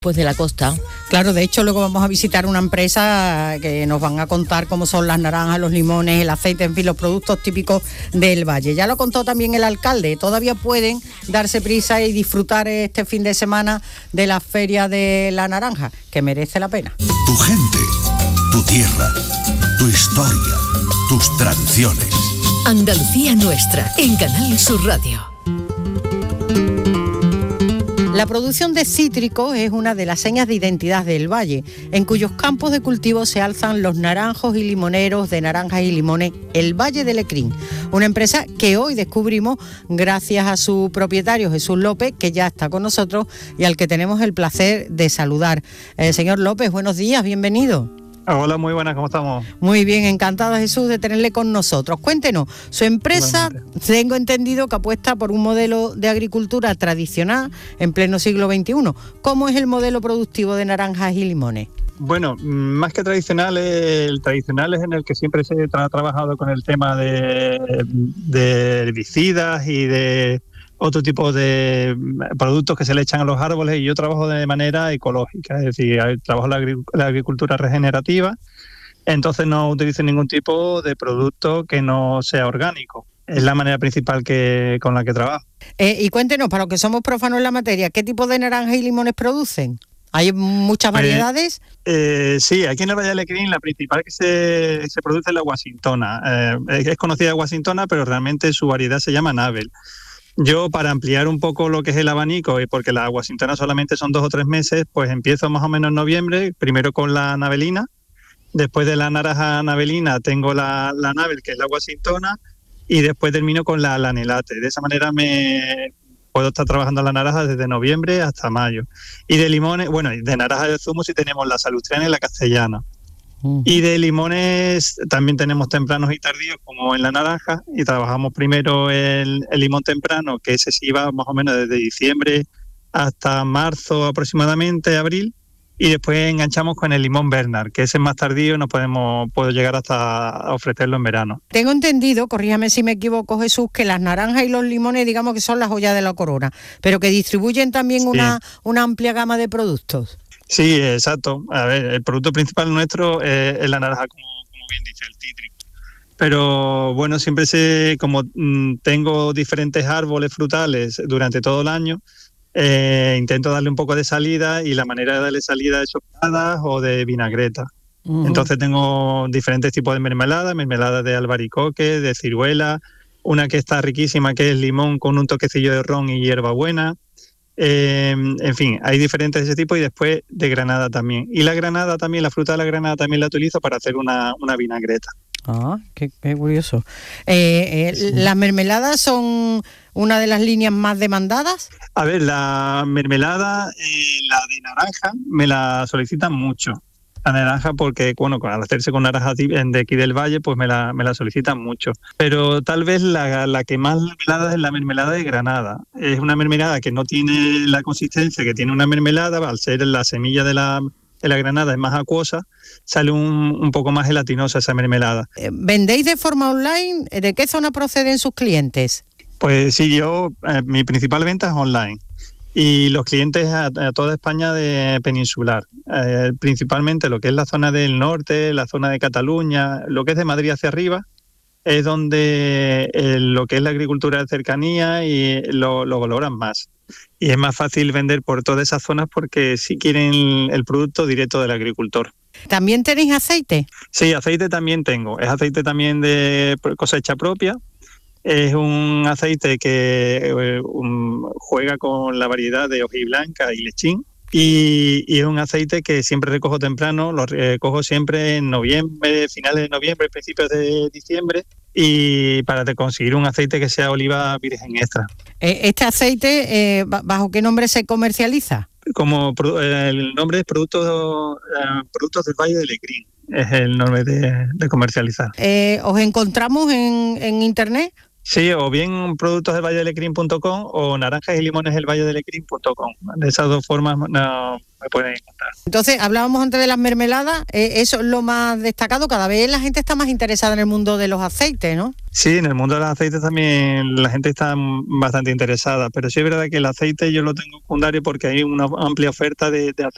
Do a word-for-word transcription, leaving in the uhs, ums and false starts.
Pues de la costa. Claro, de hecho luego vamos a visitar una empresa que nos van a contar cómo son las naranjas, los limones, el aceite, en fin, los productos típicos del valle. Ya lo contó también el alcalde, todavía pueden darse prisa y disfrutar este fin de semana de la Feria de la Naranja, que merece la pena. Tu gente, tu tierra, tu historia, tus tradiciones. Andalucía Nuestra, en Canal Sur Radio. La producción de cítricos es una de las señas de identidad del valle, en cuyos campos de cultivo se alzan los naranjos y limoneros de naranjas y limones El Valle de Lecrín, una empresa que hoy descubrimos gracias a su propietario Jesús López, que ya está con nosotros y al que tenemos el placer de saludar. Eh, señor López, buenos días, bienvenido. Hola, muy buenas, ¿cómo estamos? Muy bien, encantado Jesús de tenerle con nosotros. Cuéntenos, su empresa, Igualmente. Tengo entendido que apuesta por un modelo de agricultura tradicional en pleno siglo veintiuno. ¿Cómo es el modelo productivo de naranjas y limones? Bueno, más que tradicional, el tradicional es en el que siempre se ha trabajado con el tema de, de herbicidas y de otro tipo de productos que se le echan a los árboles, y yo trabajo de manera ecológica, es decir, trabajo la, la agricultura regenerativa, entonces no utilizo ningún tipo de producto que no sea orgánico. Es la manera principal que con la que trabajo. Eh, y cuéntenos, para los que somos profanos en la materia, ¿qué tipo de naranjas y limones producen? ¿Hay muchas variedades? Eh, eh, sí, aquí en el Valle de Lecrín la principal que se, se produce es la Washingtona. Eh, es conocida Washingtona, pero realmente su variedad se llama Nabel. Yo, para ampliar un poco lo que es el abanico, y porque la Washingtona solamente son dos o tres meses, pues empiezo más o menos en noviembre, primero con la Nabelina, después de la naranja Nabelina tengo la, la Nabel, que es la Washingtona, y después termino con la Lanelate. De esa manera me puedo estar trabajando la naranja desde noviembre hasta mayo. Y de limones, bueno, de naranja de zumo sí tenemos la Salustrena y la Castellana. Uh-huh. Y de limones también tenemos tempranos y tardíos, como en la naranja, y trabajamos primero el, el limón temprano, que ese sí va más o menos desde diciembre hasta marzo aproximadamente, abril, y después enganchamos con el limón Bernard, que ese es más tardío, no podemos puedo llegar hasta ofrecerlo en verano. Tengo entendido, corríjame si me equivoco Jesús, que las naranjas y los limones digamos que son las joyas de la corona, pero que distribuyen también sí. una, una amplia gama de productos. Sí, exacto. A ver, el producto principal nuestro es, es la naranja, como, como bien dice, el cítrico. Pero bueno, siempre sé, como mmm, tengo diferentes árboles frutales durante todo el año, eh, intento darle un poco de salida, y la manera de darle salida es chocadas o de vinagreta. Uh-huh. Entonces tengo diferentes tipos de mermelada, mermelada de albaricoque, de ciruela, una que está riquísima que es limón con un toquecillo de ron y hierbabuena. Eh, en fin, hay diferentes de ese tipo, y después de granada también. Y la granada también, la fruta de la granada también la utilizo para hacer una, una vinagreta. Ah, qué, qué curioso. Eh, eh, sí. ¿Las mermeladas son una de las líneas más demandadas? A ver, la mermelada, eh, la de naranja, me la solicitan mucho. La naranja porque, bueno, al hacerse con naranja de aquí del Valle, pues me la, me la solicitan mucho. Pero tal vez la, la que más mermelada es la mermelada de Granada. Es una mermelada que no tiene la consistencia que tiene una mermelada, al ser la semilla de la, de la granada es más acuosa, sale un, un poco más gelatinosa esa mermelada. ¿Vendéis de forma online? ¿De qué zona proceden sus clientes? Pues sí, yo, eh, mi principal venta es online. Y los clientes a, a toda España de peninsular, eh, principalmente lo que es la zona del norte, la zona de Cataluña, lo que es de Madrid hacia arriba, es donde eh, lo que es la agricultura de cercanía y lo, lo valoran más. Y es más fácil vender por todas esas zonas porque sí quieren el producto directo del agricultor. ¿También tenéis aceite? Sí, aceite también tengo. Es aceite también de cosecha propia. Es un aceite que eh, um, juega con la variedad de hojiblanca y lechín, y, y es un aceite que siempre recojo temprano, lo recojo siempre en noviembre, finales de noviembre, principios de diciembre, y para conseguir un aceite que sea oliva virgen extra. ¿Este aceite eh, bajo qué nombre se comercializa? Como eh, el nombre es Productos, eh, Productos del Valle de Lecrín, es el nombre de, de comercializar. Eh, ¿Os encontramos en, en internet? Sí, o bien productos del valle de lecrín punto com o naranjas y limones del valle de lecrín punto com. De esas dos formas no me pueden encontrar. Entonces, hablábamos antes de las mermeladas, eh, eso es lo más destacado. Cada vez la gente está más interesada en el mundo de los aceites, ¿no? Sí, en el mundo de los aceites también la gente está bastante interesada, pero sí es verdad que el aceite yo lo tengo secundario porque hay una amplia oferta de, de aceites